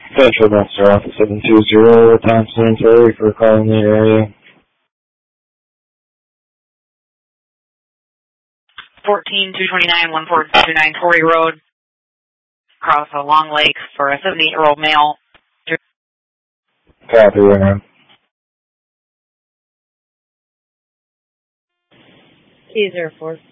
Central Master Office 720, Thompson and Terry for calling the area. 14-229-1429 Torrey Road, across a long lake for a 78-year-old male. Copy, right now. Keys Air Force.